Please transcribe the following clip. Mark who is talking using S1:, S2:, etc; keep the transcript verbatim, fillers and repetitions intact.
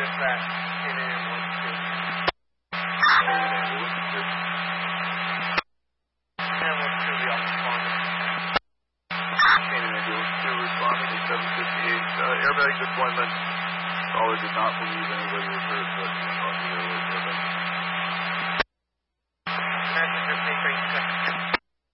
S1: dispatch, ten A M one two. ten one two, the officer responding.
S2: Canadian ambulance two responding at seven fifty-eight. Uh, airbag deployment. Caller did not believe anybody was hurt.